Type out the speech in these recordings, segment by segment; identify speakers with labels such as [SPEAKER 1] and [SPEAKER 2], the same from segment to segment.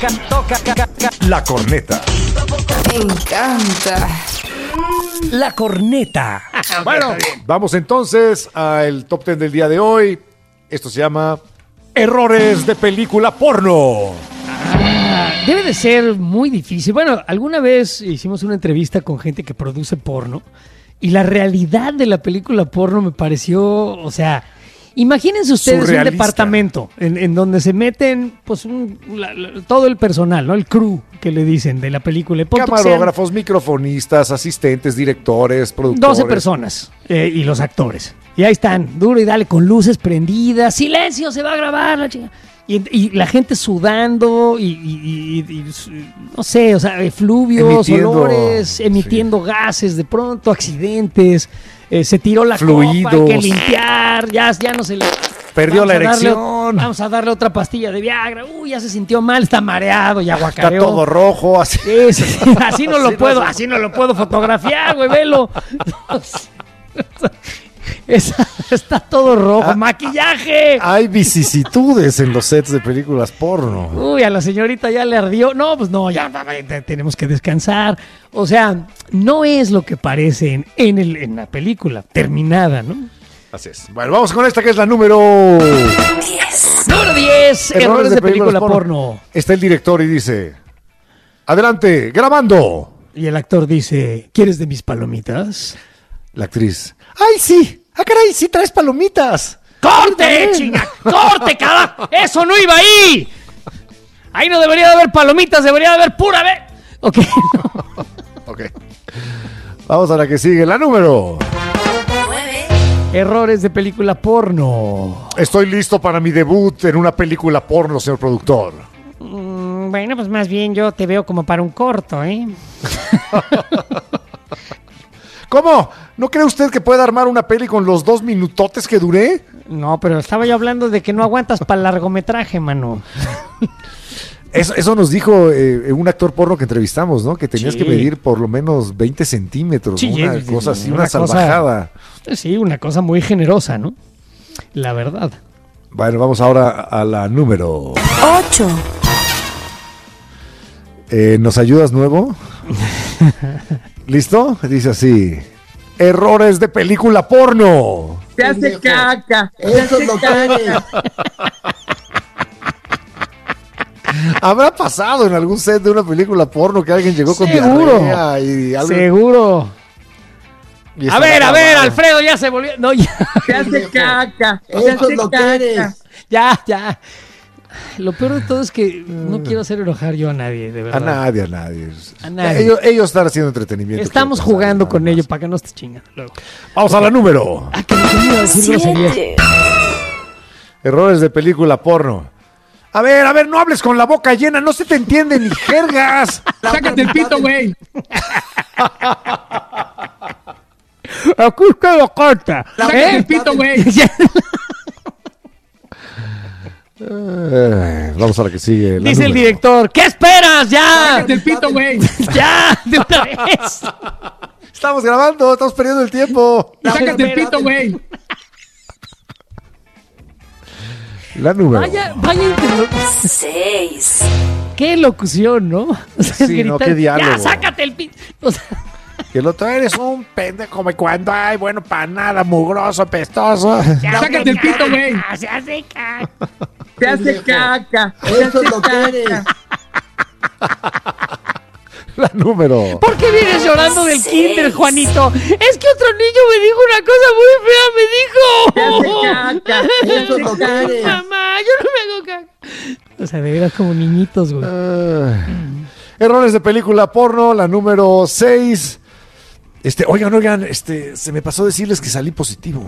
[SPEAKER 1] La corneta.
[SPEAKER 2] Me encanta.
[SPEAKER 3] La corneta.
[SPEAKER 1] Bueno, vamos entonces al top 10 del día de hoy. Esto se llama Errores de película porno.
[SPEAKER 3] Debe de ser muy difícil. Bueno, alguna vez hicimos una entrevista con gente que produce porno y la realidad de la película porno me pareció, o sea, imagínense ustedes
[SPEAKER 1] surrealista.
[SPEAKER 3] un departamento en donde se meten pues todo el personal, ¿no? El crew que le dicen de la película. Punto que sean
[SPEAKER 1] Camarógrafos, microfonistas, asistentes, directores, productores.
[SPEAKER 3] 12 personas y los actores. Y ahí están, duro y dale, con luces prendidas. ¡Silencio! Se va a grabar la chingada. Y la gente sudando y no sé, o sea, efluvios, olores, emitiendo gases de pronto, accidentes, se tiró la
[SPEAKER 1] Fluidos.
[SPEAKER 3] copa, hay que limpiar, ya no se le...
[SPEAKER 1] Perdió la
[SPEAKER 3] Vamos a darle-
[SPEAKER 1] erección.
[SPEAKER 3] vamos a darle otra pastilla de Viagra. Uy, ya se sintió mal, está mareado, ya
[SPEAKER 1] Está
[SPEAKER 3] guacareó.
[SPEAKER 1] todo rojo, así.
[SPEAKER 3] Sí, sí, así no lo puedo, así no lo puedo fotografiar, güey, velo. Está todo rojo, maquillaje.
[SPEAKER 1] Hay vicisitudes en los sets de películas porno.
[SPEAKER 3] Uy, a la señorita ya le ardió. No, pues no, ya tenemos que descansar. O sea, no es lo que parece en la película terminada, ¿no?
[SPEAKER 1] Así es. Bueno, vamos con esta que es la número
[SPEAKER 2] 10.
[SPEAKER 3] Número 10, errores de película porno.
[SPEAKER 1] Está el director y dice: adelante, grabando.
[SPEAKER 3] Y el actor dice, ¿quieres de mis palomitas?
[SPEAKER 1] La actriz: ¡ay, sí! ¡Ah, caray! ¡Sí traes palomitas!
[SPEAKER 3] ¡Corte, chinga! ¡Corte, carajo! ¡Eso no iba ahí! Ahí no debería de haber palomitas, debería de haber pura vez. Ok.
[SPEAKER 1] Ok. Vamos a la que sigue, la número.
[SPEAKER 2] 9.
[SPEAKER 3] Errores de película porno.
[SPEAKER 1] Estoy listo para mi debut en una película porno, señor productor.
[SPEAKER 3] Bueno, pues más bien yo te veo como para un corto, ¿eh?
[SPEAKER 1] ¿Cómo? ¿No cree usted que puede armar una peli con los 2 minutotes que duré?
[SPEAKER 3] No, pero estaba yo hablando de que no aguantas para largometraje, mano.
[SPEAKER 1] Eso nos dijo un actor porno que entrevistamos, ¿no? Que tenías
[SPEAKER 3] Sí.
[SPEAKER 1] que medir por lo menos 20 centímetros,
[SPEAKER 3] Sí,
[SPEAKER 1] ¿no? Una
[SPEAKER 3] es-
[SPEAKER 1] cosa así,
[SPEAKER 3] una
[SPEAKER 1] una
[SPEAKER 3] cosa-
[SPEAKER 1] salvajada.
[SPEAKER 3] Sí, una cosa muy generosa, ¿no? La verdad.
[SPEAKER 1] Bueno, vamos ahora a la número.
[SPEAKER 2] 8.
[SPEAKER 1] ¿Nos ayudas nuevo? ¿Listo? Dice así: errores de película porno.
[SPEAKER 4] Se hace caca.
[SPEAKER 5] Eso es lo que eres.
[SPEAKER 1] ¿Habrá pasado en algún set de una película porno que alguien llegó con
[SPEAKER 3] Seguro.
[SPEAKER 1] diarrea y algo?
[SPEAKER 3] Seguro.
[SPEAKER 1] y
[SPEAKER 3] A
[SPEAKER 1] estaba
[SPEAKER 3] ver,
[SPEAKER 1] grabado?
[SPEAKER 3] Alfredo ya se volvió. No, ya.
[SPEAKER 4] Se hace caca. Se
[SPEAKER 5] Eso es
[SPEAKER 4] hace
[SPEAKER 5] lo que
[SPEAKER 4] caca.
[SPEAKER 5] eres.
[SPEAKER 3] Ya. Lo peor de todo es que no quiero hacer enojar yo a nadie, de
[SPEAKER 1] A
[SPEAKER 3] verdad.
[SPEAKER 1] nadie, a nadie.
[SPEAKER 3] A nadie.
[SPEAKER 1] Ellos están haciendo entretenimiento.
[SPEAKER 3] Estamos
[SPEAKER 1] quiero pensar,
[SPEAKER 3] jugando
[SPEAKER 1] nada
[SPEAKER 3] con
[SPEAKER 1] más.
[SPEAKER 3] ellos para que no esté chingando luego.
[SPEAKER 1] Vamos a la número.
[SPEAKER 3] Ah, que me iba a decir groserías.
[SPEAKER 2] 7.
[SPEAKER 1] Errores de película porno. A ver, no hables con la boca llena, no se te entiende ni jergas.
[SPEAKER 4] Sácate el pito, güey.
[SPEAKER 3] Aquí está la carta.
[SPEAKER 4] Sácate el pito, güey.
[SPEAKER 1] Vamos a la que sigue. la
[SPEAKER 3] Dice el
[SPEAKER 1] número.
[SPEAKER 3] director, ¿qué esperas? ¡Ya!
[SPEAKER 4] Sácate el pito, güey.
[SPEAKER 3] ¡Ya! ¡De una vez!
[SPEAKER 1] Estamos grabando, estamos perdiendo el tiempo.
[SPEAKER 4] Sácate el pito, güey.
[SPEAKER 1] La número.
[SPEAKER 3] Vaya
[SPEAKER 2] 6.
[SPEAKER 3] qué locución, ¿no? O sea,
[SPEAKER 1] Sí, no, qué diálogo.
[SPEAKER 3] ¡Ya, sácate el pito! O sea,
[SPEAKER 1] Y el otro, eres un pendejo como cuando hay, bueno, para nada, mugroso, pestoso.
[SPEAKER 4] Sácate el pito, güey.
[SPEAKER 3] se hace caca.
[SPEAKER 4] Se hace caca.
[SPEAKER 5] Eso es lo que eres.
[SPEAKER 1] La número.
[SPEAKER 3] ¿Por qué vienes llorando del
[SPEAKER 2] 6.
[SPEAKER 3] kinder, Juanito? Es que otro niño me dijo una cosa muy fea, me dijo.
[SPEAKER 4] Se hace caca.
[SPEAKER 5] Eso es lo que eres.
[SPEAKER 3] Mamá, yo no me hago caca. O sea, de veras como niñitos, güey.
[SPEAKER 1] Errores de película porno, la número 6. Oigan, se me pasó decirles que salí positivo.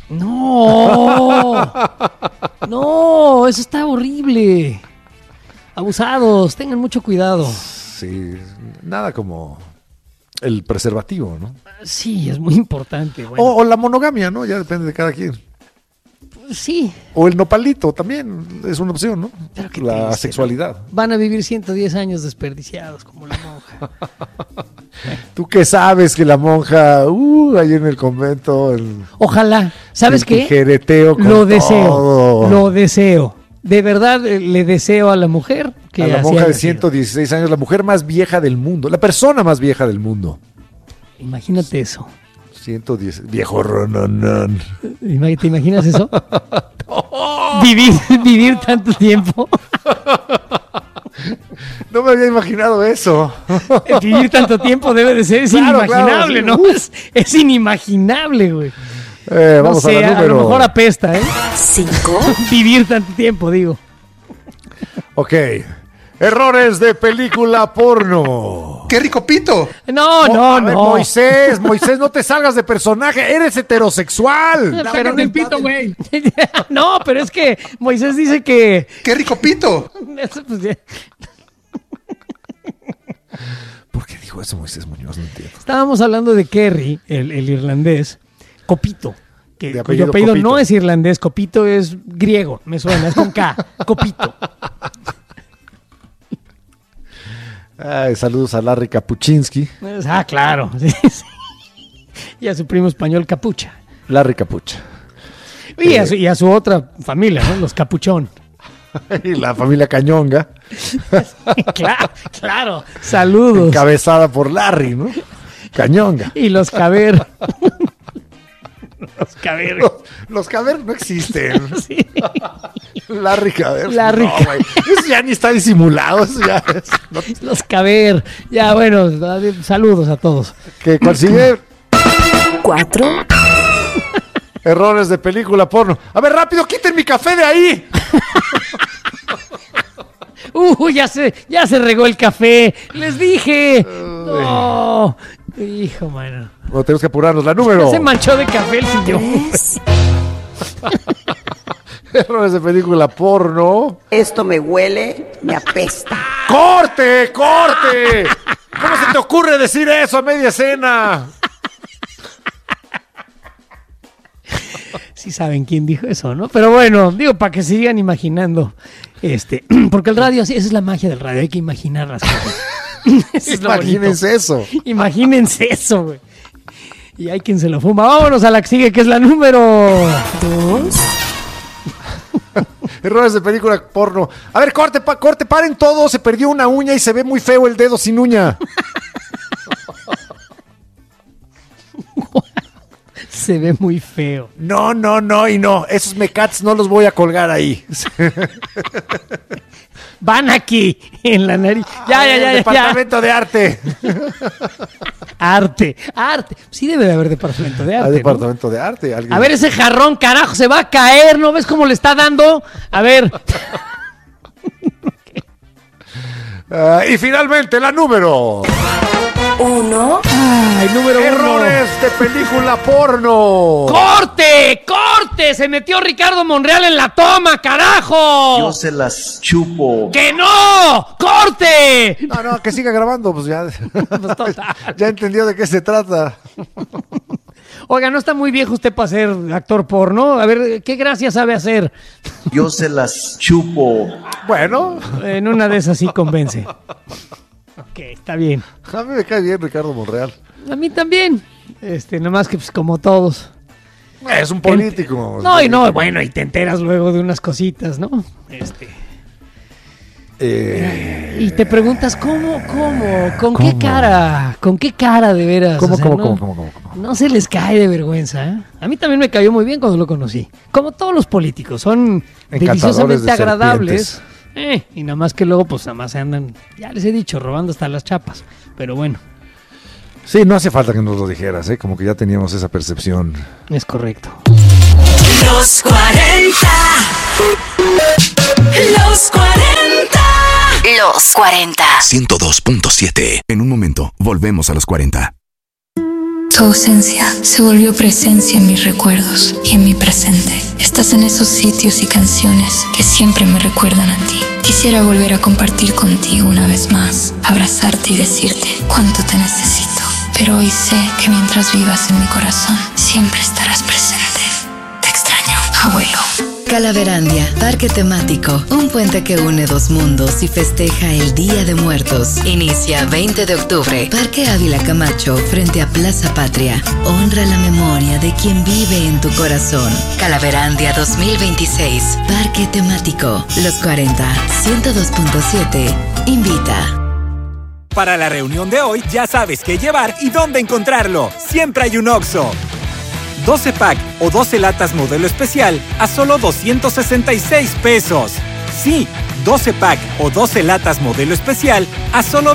[SPEAKER 3] No. No, eso está horrible. Abusados, tengan mucho cuidado.
[SPEAKER 1] Sí, nada como el preservativo, ¿no?
[SPEAKER 3] Sí, es muy importante. Bueno,
[SPEAKER 1] O la monogamia, ¿no? Ya depende de cada quien.
[SPEAKER 3] sí,
[SPEAKER 1] O el nopalito también es una opción, ¿no?
[SPEAKER 3] Pero qué
[SPEAKER 1] La
[SPEAKER 3] triste,
[SPEAKER 1] sexualidad.
[SPEAKER 3] van a vivir 110 años desperdiciados como la monja.
[SPEAKER 1] ¿Tú qué sabes que la monja, ahí en el convento,
[SPEAKER 3] Ojalá, ¿sabes
[SPEAKER 1] el
[SPEAKER 3] qué?
[SPEAKER 1] tijereteo con
[SPEAKER 3] Lo deseo,
[SPEAKER 1] todo?
[SPEAKER 3] lo deseo. De verdad le deseo a la mujer que
[SPEAKER 1] A la
[SPEAKER 3] así
[SPEAKER 1] monja de
[SPEAKER 3] haya sido.
[SPEAKER 1] 116 años, la mujer más vieja del mundo, la persona más vieja del mundo.
[SPEAKER 3] Imagínate eso.
[SPEAKER 1] 110, viejo rononón.
[SPEAKER 3] ¿Te imaginas eso? Vivir tanto tiempo.
[SPEAKER 1] No me había imaginado eso.
[SPEAKER 3] Vivir tanto tiempo debe de ser, es
[SPEAKER 1] Claro,
[SPEAKER 3] inimaginable,
[SPEAKER 1] claro,
[SPEAKER 3] ¿no?
[SPEAKER 1] sí.
[SPEAKER 3] Es inimaginable, güey. No
[SPEAKER 1] Vamos
[SPEAKER 3] sé,
[SPEAKER 1] a la
[SPEAKER 3] a
[SPEAKER 1] número.
[SPEAKER 3] lo mejor apesta, ¿eh?
[SPEAKER 2] 5,
[SPEAKER 3] Vivir tanto tiempo, digo.
[SPEAKER 1] Ok. Errores de película porno.
[SPEAKER 6] ¡Qué rico pito!
[SPEAKER 3] No,
[SPEAKER 1] A ver,
[SPEAKER 3] no.
[SPEAKER 1] Moisés, no te salgas de personaje, eres heterosexual.
[SPEAKER 3] Pero
[SPEAKER 4] Sácate el pito, güey.
[SPEAKER 3] no, pero es que Moisés dice que...
[SPEAKER 6] ¡Qué rico pito!
[SPEAKER 3] Eso, pues, ya.
[SPEAKER 1] ¿Por qué dijo eso Moisés Muñoz? No entiendo.
[SPEAKER 3] Estábamos hablando de Kerry, el irlandés, Copito,
[SPEAKER 1] De
[SPEAKER 3] cuyo
[SPEAKER 1] apellido
[SPEAKER 3] apellido
[SPEAKER 1] Copito.
[SPEAKER 3] no es irlandés, Copito es griego, me suena, es con K, Copito.
[SPEAKER 1] Ay, saludos a Larry Kapuczynski.
[SPEAKER 3] Claro. Sí, sí. Y a su primo español Capucha.
[SPEAKER 1] Larry Capucha.
[SPEAKER 3] Y a su otra familia, ¿no? Los Capuchón.
[SPEAKER 1] Y la familia Cañonga,
[SPEAKER 3] Claro. Saludos.
[SPEAKER 1] encabezada por Larry, ¿no? Cañonga.
[SPEAKER 3] Y los Caber. Los Caber.
[SPEAKER 1] Los Caber no existen.
[SPEAKER 3] Sí.
[SPEAKER 1] Larry Caber.
[SPEAKER 3] Larry
[SPEAKER 1] No, güey. Eso ya ni está disimulado. Eso ya es. No,
[SPEAKER 3] Los Caber. Ya, bueno, saludos a todos.
[SPEAKER 1] que consigue
[SPEAKER 2] 4,
[SPEAKER 1] errores de película porno. A ver, rápido, quiten mi café de ahí.
[SPEAKER 3] Ya se regó el café. Les dije. No. Hijo, mano.
[SPEAKER 1] Bueno, tenemos que apurarnos. La número.
[SPEAKER 3] Ya se manchó de café el sillón.
[SPEAKER 2] 3,
[SPEAKER 1] Errores de película porno.
[SPEAKER 5] Esto me huele, me apesta.
[SPEAKER 1] ¡Corte! ¡Corte! ¿Cómo se te ocurre decir eso a media escena?
[SPEAKER 3] Sí saben quién dijo eso, ¿no? Pero bueno, digo, para que sigan imaginando. Porque el radio, esa es la magia del radio, hay que imaginar las cosas. Eso es lo
[SPEAKER 1] Imagínense eso.
[SPEAKER 3] bonito. Imagínense eso, güey. Y hay quien se lo fuma. Vámonos a la que sigue, que es la número
[SPEAKER 2] 2,
[SPEAKER 1] Errores de película porno. A ver, corte, paren todo. Se perdió una uña y se ve muy feo el dedo sin uña.
[SPEAKER 3] Se ve muy feo.
[SPEAKER 1] No, y no. Esos mecats no los voy a colgar ahí.
[SPEAKER 3] Van aquí, en la nariz. Ya.
[SPEAKER 1] Departamento de arte.
[SPEAKER 3] Arte. Sí debe de haber departamento de arte,
[SPEAKER 1] Hay
[SPEAKER 3] ¿no?
[SPEAKER 1] departamento de arte. Alguien-
[SPEAKER 3] A ver, ese jarrón, carajo, se va a caer. ¿No ves cómo le está dando? A ver.
[SPEAKER 1] Y finalmente la número.
[SPEAKER 2] 1,
[SPEAKER 3] Ay, número 1.
[SPEAKER 1] Errores de película porno.
[SPEAKER 3] ¡Corte! Se metió Ricardo Monreal en la toma, carajo.
[SPEAKER 7] Yo se las chupo.
[SPEAKER 3] ¡Que no! ¡Corte!
[SPEAKER 1] No, que siga grabando, pues ya.
[SPEAKER 3] Pues total.
[SPEAKER 1] Ya entendió de qué se trata.
[SPEAKER 3] Oiga, ¿no está muy viejo usted para ser actor porno? A ver, ¿qué gracia sabe hacer?
[SPEAKER 7] Yo se las chupo.
[SPEAKER 1] Bueno,
[SPEAKER 3] En una de esas sí convence. Ok, está bien.
[SPEAKER 1] a mí me cae bien Ricardo Monreal.
[SPEAKER 3] A mí también. Nomás que pues como todos.
[SPEAKER 1] Es un político.
[SPEAKER 3] No, y no, bueno, y te enteras luego de unas cositas, ¿no? Y te preguntas, ¿cómo? ¿Con qué cara? ¿Con qué cara de veras?
[SPEAKER 1] ¿Cómo,
[SPEAKER 3] O sea,
[SPEAKER 1] cómo?
[SPEAKER 3] no se les cae de vergüenza, ¿eh? A mí también me cayó muy bien cuando lo conocí. Como todos los políticos, son
[SPEAKER 1] Encantadores
[SPEAKER 3] deliciosamente
[SPEAKER 1] de
[SPEAKER 3] agradables. Y nada más que luego, pues nada más se andan, ya les he dicho, robando hasta las chapas. Pero bueno,
[SPEAKER 1] Sí, no hace falta que nos lo dijeras, ¿eh? Como que ya teníamos esa percepción.
[SPEAKER 3] es correcto.
[SPEAKER 2] los 40, los 40, los 40.
[SPEAKER 8] 102.7. En un momento, volvemos a los 40.
[SPEAKER 9] Tu ausencia se volvió presencia en mis recuerdos y en mi presente. Estás en esos sitios y canciones que siempre me recuerdan a ti. Quisiera volver a compartir contigo una vez más, abrazarte y decirte cuánto te necesito. Pero hoy sé que mientras vivas en mi corazón, siempre estarás presente. Te extraño, abuelo.
[SPEAKER 6] Calaverandia, parque temático, un puente que une dos mundos y festeja el Día de Muertos. Inicia 20 de octubre, Parque Ávila Camacho, frente a Plaza Patria. Honra la memoria de quien vive en tu corazón. Calaverandia 2026, parque temático. Los 40, 102.7, invita.
[SPEAKER 10] Para la reunión de hoy ya sabes qué llevar y dónde encontrarlo. Siempre hay un Oxxo. 12 pack o 12 latas modelo especial a solo 266 pesos. Sí, 12 pack o 12 latas modelo especial a solo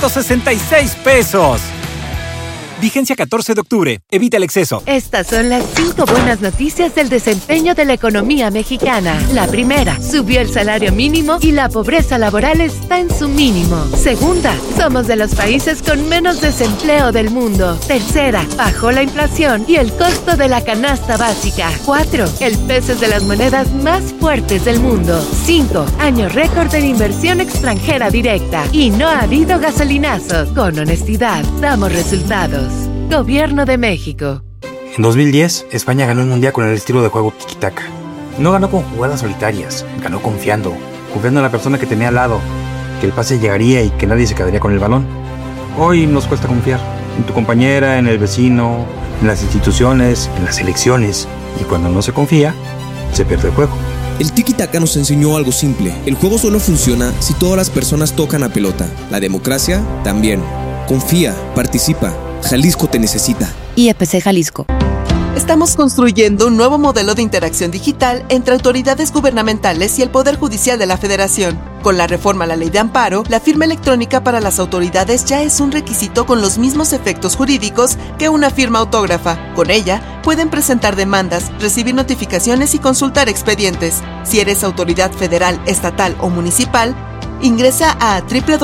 [SPEAKER 10] 266 pesos. Vigencia 14 de octubre. Evita el exceso.
[SPEAKER 11] Estas son las 5 buenas noticias del desempeño de la economía mexicana. La primera, subió el salario mínimo y la pobreza laboral está en su mínimo. Segunda, somos de los países con menos desempleo del mundo. Tercera, bajó la inflación y el costo de la canasta básica. 4, el peso es de las monedas más fuertes del mundo. 5, año récord en inversión extranjera directa. Y no ha habido gasolinazos. Con honestidad, damos resultados. Gobierno de México.
[SPEAKER 12] En 2010, España ganó el Mundial con el estilo de juego tiki-taka. No ganó con jugadas solitarias, ganó confiando en la persona que tenía al lado, que el pase llegaría y que nadie se quedaría con el balón. Hoy nos cuesta confiar en tu compañera, en el vecino, en las instituciones, en las elecciones. Y cuando no se confía, se pierde el juego.
[SPEAKER 13] El tiki-taka nos enseñó algo simple. El juego solo funciona si todas las personas tocan la pelota. La democracia también. Confía, participa. Jalisco te necesita.
[SPEAKER 14] IEPC Jalisco.
[SPEAKER 15] Estamos construyendo un nuevo modelo de interacción digital entre autoridades gubernamentales y el Poder Judicial de la Federación. Con la reforma a la Ley de Amparo, la firma electrónica para las autoridades ya es un requisito con los mismos efectos jurídicos que una firma autógrafa. Con ella, pueden presentar demandas, recibir notificaciones y consultar expedientes. Si eres autoridad federal, estatal o municipal, ingresa a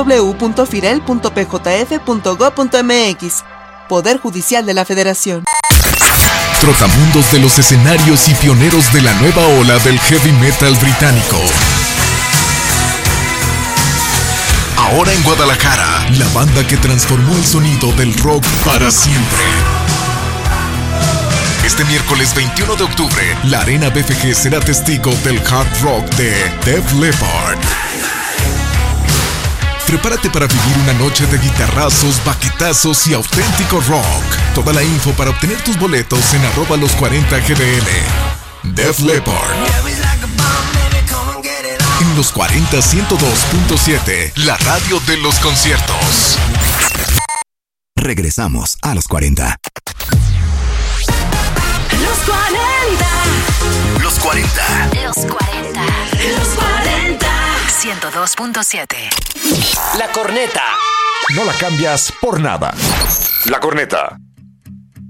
[SPEAKER 15] www.firel.pjf.gov.mx. Poder Judicial de la Federación.
[SPEAKER 16] Trotamundos de los escenarios y pioneros de la nueva ola del heavy metal británico. Ahora en Guadalajara, la banda que transformó el sonido del rock para siempre. Este miércoles 21 de octubre, la Arena BFG será testigo del hard rock de Def Leppard. Prepárate para vivir una noche de guitarrazos, baquetazos y auténtico rock. Toda la info para obtener tus boletos en @los40GDL. Def Leppard. En Los 40 102.7, la radio de los conciertos.
[SPEAKER 8] Regresamos a Los 40.
[SPEAKER 2] Los 40.
[SPEAKER 8] Los 40.
[SPEAKER 2] Los 40. Los 40. 102.7.
[SPEAKER 17] La corneta.
[SPEAKER 1] No la cambias por nada.
[SPEAKER 18] La corneta.